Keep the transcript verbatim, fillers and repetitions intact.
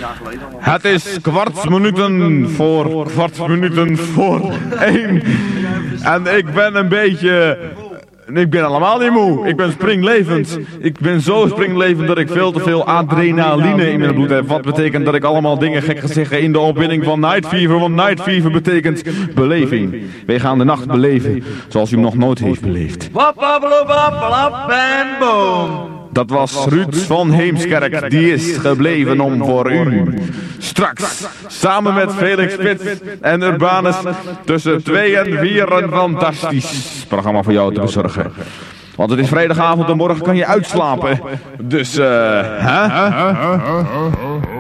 Het is kwartsminuten voor kwartsminuten voor één. En ik ben een beetje... Ik ben allemaal niet moe. Ik ben springlevend. Ik ben zo springlevend dat ik veel te veel adrenaline in mijn bloed heb. Wat betekent dat ik allemaal dingen gek ga zeggen in de opwinding van Night Fever. Want Night Fever betekent beleving. Wij gaan de nacht beleven zoals u hem nog nooit heeft beleefd. En boom. Dat was Ruud van Heemskerk. Die is gebleven om voor u straks samen met Felix Spits en Urbanus tussen twee en vier een fantastisch programma voor jou te bezorgen. Want het is vrijdagavond en morgen kan je uitslapen. Dus, eh, uh, hè?